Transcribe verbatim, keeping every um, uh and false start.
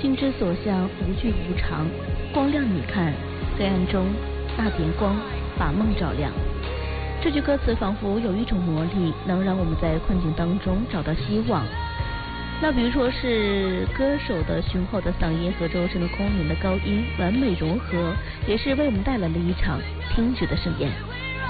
心之所向，无惧无常，光亮你看，黑暗中那点光把梦照亮。这句歌词仿佛有一种魔力，能让我们在困境当中找到希望。那比如说是歌手的雄厚的嗓音和周深的空灵的高音完美融合，也是为我们带来了一场听觉的盛宴。